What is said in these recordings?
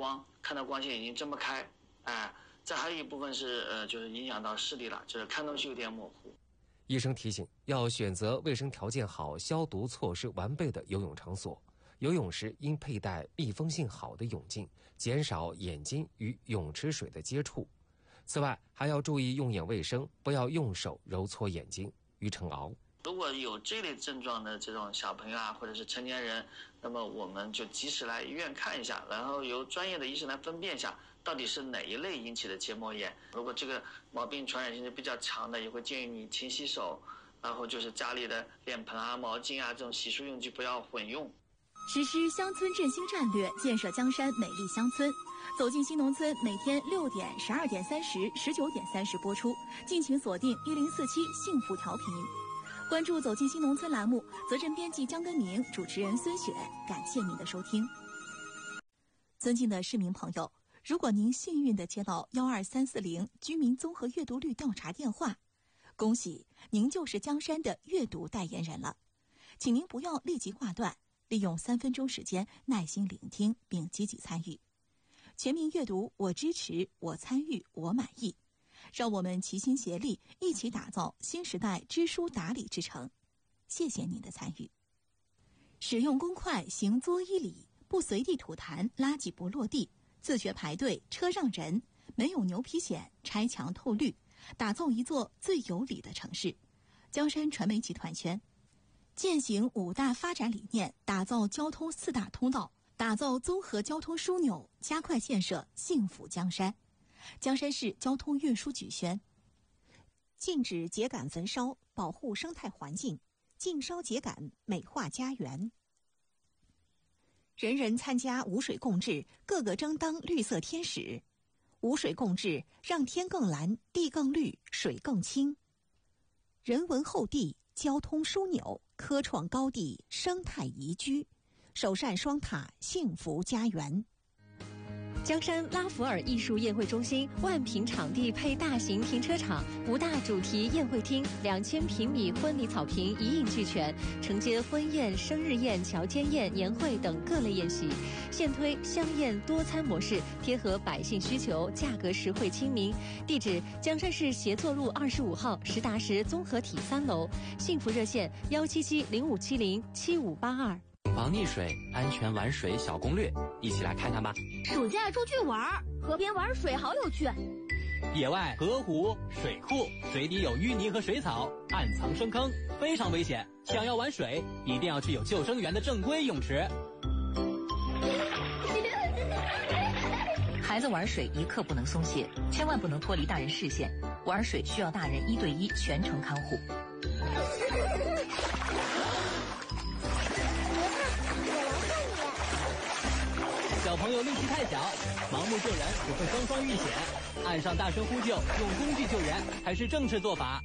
光，看到光线已经睁不开，再还有一部分是就是影响到视力了，就是看东西有点模糊。 医生提醒，要选择卫生条件好、消毒措施完备的游泳场所。游泳时应佩戴密封性好的泳镜，减少眼睛与泳池水的接触。此外，还要注意用眼卫生，不要用手揉搓眼睛。于成敖， 如果有这类症状的这种小朋友或者是成年人，那么我们就及时来医院看一下，然后由专业的医生来分辨一下到底是哪一类引起的结膜炎。如果这个毛病传染性是比较强的，也会建议你勤洗手，然后就是家里的脸盆毛巾这种洗漱用具不要混用。 实施乡村振兴战略，建设江山美丽乡村。走进新农村，每天6点、12点30、19点30播出，敬请锁定1047幸福调频。关注走进新农村栏目，责任编辑江根宁，主持人孙雪，感谢您的收听。尊敬的市民朋友，如果您幸运地接到12340居民综合阅读率调查电话，恭喜您就是江山的阅读代言人了。请您不要立即挂断，利用3分钟时间耐心聆听并积极参与。全民阅读，我支持，我参与，我满意。让我们齐心协力，一起打造新时代知书达理之城。谢谢您的参与。使用公筷行作一礼，不随地吐痰，垃圾不落地，自觉排队，车让人，没有牛皮癣，拆墙透绿，打造一座最有礼的城市。江山传媒集团宣践行5大发展理念，打造交通4大通道，打造综合交通枢纽，加快建设幸福江山。江山市交通运输局宣禁止秸秆焚烧，保护生态环境，禁烧秸秆，美化家园。人人参加无水共治，个个争当绿色天使。无水共治，让天更蓝，地更绿，水更清。人文厚地，交通枢纽，科创高地，生态宜居，首善双塔，幸福家园。 江山拉弗尔艺术宴会中心万平场地配大型停车场，5大主题宴会厅，2000平米婚礼草坪一应俱全，承接婚宴、生日宴、乔迁宴、年会等各类宴席。现推香宴多餐模式，贴合百姓需求，价格实惠亲民。地址：江山市协作路25号实达实综合体3楼。幸福热线17705707582。 防溺水、安全玩水小攻略，一起来看看吧。 暑假出去玩，河边玩水好有趣。 野外河湖、水库，水底有淤泥和水草，暗藏深坑，非常危险。想要玩水，一定要去有救生员的正规泳池。 孩子玩水一刻不能松懈，千万不能脱离大人视线。玩水需要大人1对1全程看护。 小朋友力气太小，盲目救人只会双双遇险。岸上大声呼救，用工具救援才是正确做法。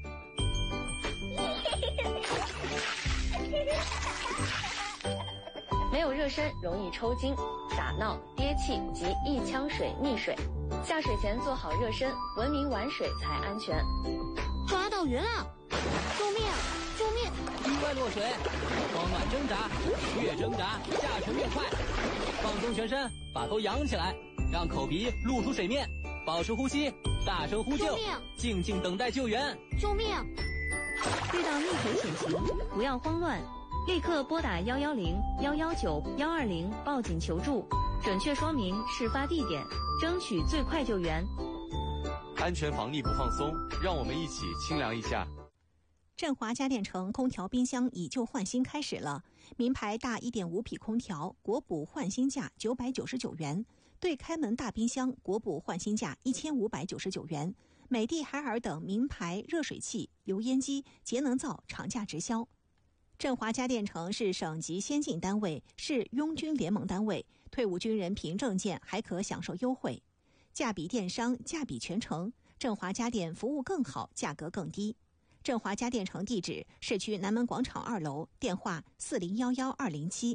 没有热身容易抽筋、打闹、憋气及一腔水溺水。下水前做好热身，文明玩水才安全。 抓到鱼了！救命！救命！ 意外落水，慌乱挣扎，越挣扎下沉越快。放松全身，把头扬起来，让口鼻露出水面，保持呼吸，大声呼救，静静等待救援。 救命！ 遇到溺水险情，不要慌乱，立刻拨打110、119、120报警求助，准确说明事发地点，争取最快救援。 安全防溺不放松，让我们一起清凉一下。 振华家电城空调冰箱以旧换新开始了，名牌大 1.5 匹空调国补换新价999元，对开门大冰箱国补换新价1599元，美的海尔等名牌热水器、油烟机、节能灶厂价直销。振华家电城是省级先进单位，是拥军联盟单位，退伍军人凭证件还可享受优惠，价比电商，价比全城。振华家电服务更好，价格更低。振华家电城地址：市区南门广场2楼，电话4011-207。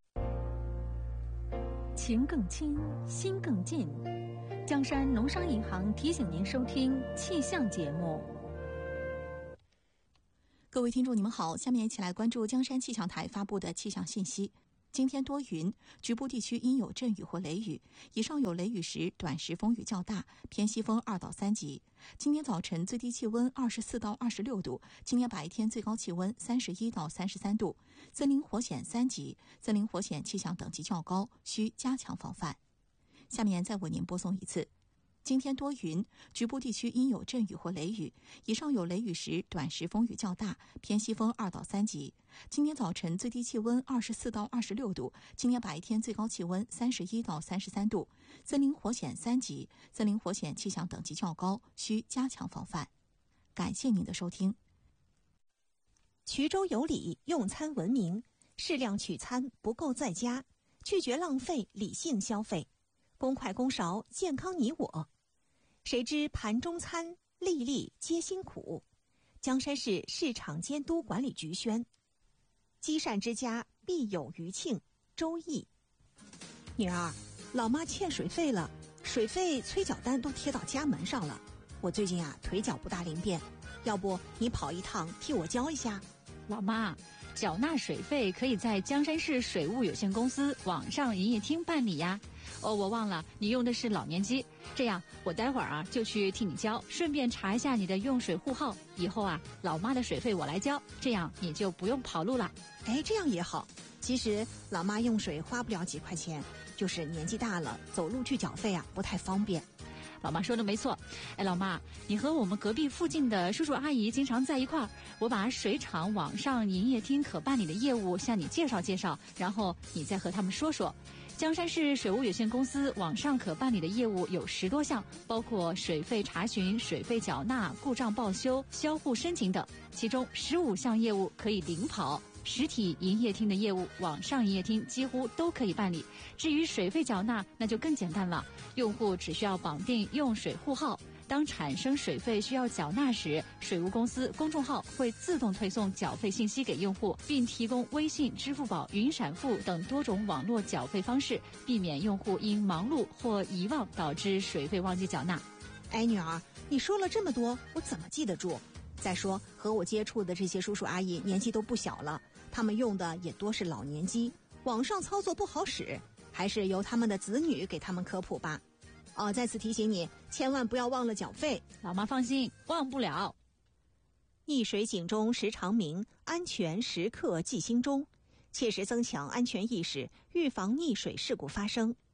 情更亲，心更近。江山农商银行提醒您收听气象节目。 各位听众，你们好，下面一起来关注江山气象台发布的气象信息。 今天多云，局部地区阴有阵雨或雷雨，以上有雷雨时短时风雨较大，偏西风2到3级。今天早晨最低气温24到26度，今天白天最高气温31到33度，森林火险3级，森林火险气象等级较高，需加强防范。下面再为您播送一次。今天多云，局部地区阴有阵雨或雷雨，以上有雷雨时短时风雨较大，偏西风2到3级。今天早晨最低气温24到26度，今天白天最高气温31到33度，森林火险3级，森林火险气象等级较高，需加强防范。感谢您的收听。 衢州有礼，用餐文明，适量取餐，不够在家，拒绝浪费，理性消费，公筷公勺，健康你我。谁知盘中餐，粒粒皆辛苦。江山市市场监督管理局宣。积善之家必有余庆。周易。女儿，老妈欠水费了，水费催缴单都贴到家门上了。我最近腿脚不大灵便，要不你跑一趟替我交一下？ 老妈，缴纳水费可以在江山市水务有限公司网上营业厅办理呀。哦，我忘了，你用的是老年机。这样，我待会儿就去替你交，顺便查一下你的用水户号。以后老妈的水费我来交，这样你就不用跑路了。 哎，这样也好。其实老妈用水花不了几块钱，就是年纪大了，走路去缴费不太方便。 老妈说的没错。哎，老妈，你和我们隔壁附近的叔叔阿姨经常在一块儿，我把水厂网上营业厅可办理的业务向你介绍介绍，然后你再和他们说说。江山市水务有限公司网上可办理的业务有10多项，包括水费查询、水费缴纳、故障报修、销户申请等，其中15项业务可以零跑。实体营业厅的业务，网上营业厅几乎都可以办理。至于水费缴纳，那就更简单了，用户只需要绑定用水户号。当产生水费需要缴纳时，水务公司公众号会自动推送缴费信息给用户，并提供微信、支付宝、云闪付等多种网络缴费方式，避免用户因忙碌或遗忘导致水费忘记缴纳。 哎，女儿，你说了这么多，我怎么记得住？再说和我接触的这些叔叔阿姨年纪都不小了，他们用的也多是老年机，网上操作不好使，还是由他们的子女给他们科普吧。再次提醒你，千万不要忘了缴费。 老妈放心，忘不了。 溺水警钟时常鸣，安全时刻记心中，切实增强安全意识，预防溺水事故发生。